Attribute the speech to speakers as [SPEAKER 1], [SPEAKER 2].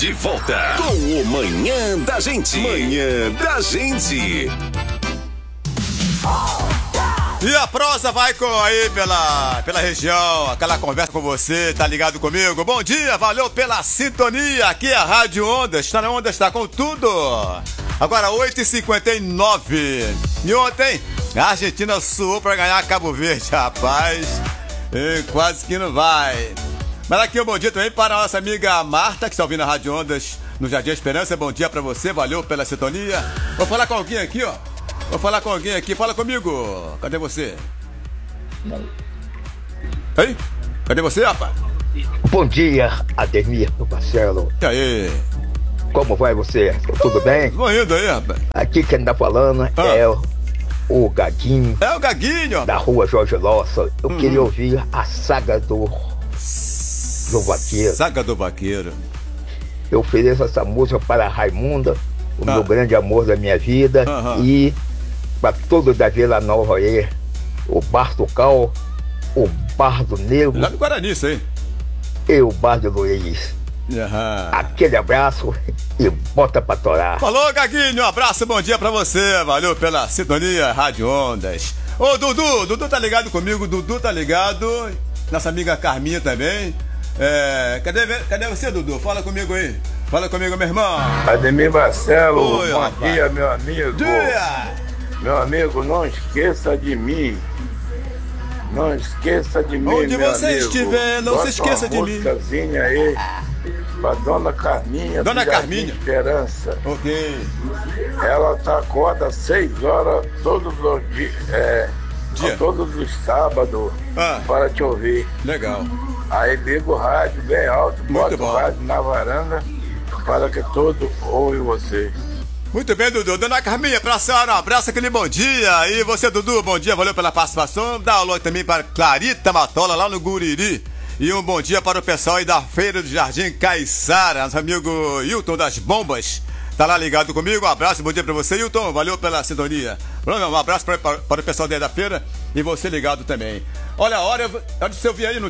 [SPEAKER 1] De volta com o Manhã da Gente. Manhã da Gente.
[SPEAKER 2] E a prosa vai aí pela região, aquela conversa com você, tá ligado comigo? Bom dia, valeu pela sintonia, aqui é a Rádio Ondas, tá na Ondas, tá com tudo. Agora 8h59, e ontem a Argentina suou pra ganhar Cabo Verde, rapaz, e quase que não vai. Mas aqui um bom dia também para a nossa amiga Marta, que está ouvindo a Rádio Ondas no Jardim Esperança, bom dia pra você, valeu pela sintonia. Vou falar com alguém aqui, ó. Fala comigo. Cadê você? Ei? Cadê você, rapaz?
[SPEAKER 3] Bom dia, Ademir, meu parceiro.
[SPEAKER 2] E aí?
[SPEAKER 3] Como vai você? Tudo bem?
[SPEAKER 2] Vou indo aí, rapaz.
[SPEAKER 3] Aqui quem tá falando é o Gaguinho.
[SPEAKER 2] É o Gaguinho.
[SPEAKER 3] Da rua Jorge Lossa. Eu queria ouvir a saga do Vaqueiro.
[SPEAKER 2] Saga do Vaqueiro.
[SPEAKER 3] Eu ofereço essa música para a Raimunda, o meu grande amor da minha vida, e para todos da Vila Nova aí, o Bartucal, o Bardo Negro.
[SPEAKER 2] Lá no Guarani, isso aí.
[SPEAKER 3] E o Bardo Luiz. Aquele abraço e bota pra torar.
[SPEAKER 2] Falou, Gaguinho, um abraço, bom dia pra você, valeu pela sintonia Rádio Ondas. Ô, Dudu tá ligado comigo, Dudu tá ligado, nossa amiga Carminha também. Cadê você, Dudu? Fala comigo aí. Fala comigo, meu irmão.
[SPEAKER 4] Ademir Marcelo,
[SPEAKER 2] oi,
[SPEAKER 4] bom
[SPEAKER 2] rapaz.
[SPEAKER 4] dia, meu amigo.
[SPEAKER 2] Dia!
[SPEAKER 4] Meu amigo, não esqueça de mim. Não esqueça de mim,
[SPEAKER 2] Onde
[SPEAKER 4] meu
[SPEAKER 2] você
[SPEAKER 4] amigo.
[SPEAKER 2] estiver, não se esqueça de mim.
[SPEAKER 4] Bota uma músicazinha aí pra Dona Carminha.
[SPEAKER 2] Dona
[SPEAKER 4] do Jardim
[SPEAKER 2] Carminha.
[SPEAKER 4] Esperança.
[SPEAKER 2] Ok.
[SPEAKER 4] Ela tá acorda às 6 horas todos os dias. Todos os sábados para te ouvir.
[SPEAKER 2] Legal.
[SPEAKER 4] Aí liga o rádio bem alto, bota
[SPEAKER 2] bom.
[SPEAKER 4] o rádio na varanda para que todos ouvem você.
[SPEAKER 2] Muito bem, Dudu. Dona Carminha, pra senhora, um abraço, aquele bom dia. E você, Dudu, bom dia, valeu pela participação. Dá um alô também para Clarita Matola, lá no Guriri. E um bom dia para o pessoal aí da Feira do Jardim Caiçara, nosso amigo Hilton das Bombas. Tá lá ligado comigo, um abraço, bom dia pra você, Hilton, valeu pela sintonia. Um abraço para o pessoal daí da feira e você ligado também. Olha a hora, você ouvir aí no